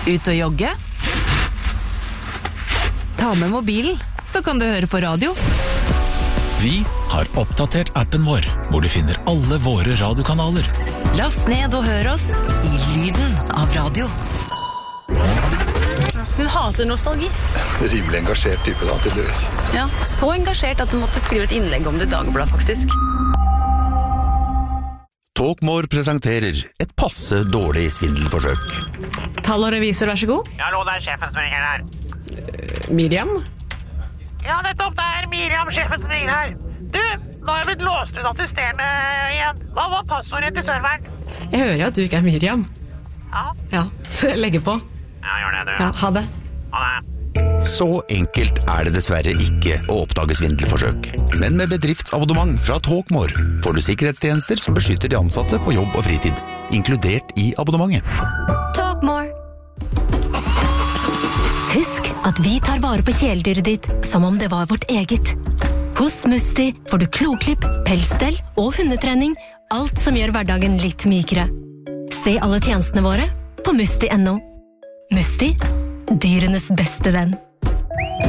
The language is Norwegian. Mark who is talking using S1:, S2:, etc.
S1: Ut og jogge? Ta med mobilen, så kan du høre på radio.
S2: Vi har oppdatert appen vår, hvor du finner alle våre radiokanaler.
S1: Last ned og hør oss i lyden av radio.
S3: Hun hater nostalgi.
S4: Rimelig engasjert type da, tydeligvis.
S3: Ja, så engasjert at du måtte skrive et innlegg om det i Dagbladet, faktisk.
S5: Talkmore presenterer et passe dårlig svindelforsøk.
S6: Tall og revisor, vær så god.
S7: Hallo, det sjefen som ringer her.
S6: Miriam?
S7: Ja, nettopp, det Miriam, sjefen som ringer her. Du, nå har jeg blitt låst ut assisterende igjen. Hva var passordet til serveren?
S6: Jeg hører at du ikke Miriam.
S7: Ja?
S6: Ja, så jeg legger på.
S7: Ja, gjør det, du.
S6: Ja, ha det.
S7: Ha det.
S5: Så enkelt det dessverre ikke å oppdage svindelforsøk. Men med bedriftsabonnement fra Talkmore får du sikkerhetstjenester som beskytter de ansatte på jobb og fritid, inkludert i abonnementet.
S8: Talkmore. Husk at vi tar vare på kjæledyret ditt som om det var vårt eget. Hos Musti får du kloklipp, pelsstell og hundetrening, alt som gjør hverdagen litt mykere. Se alle tjenestene våre på musti.no. Musti, dyrenes beste venn.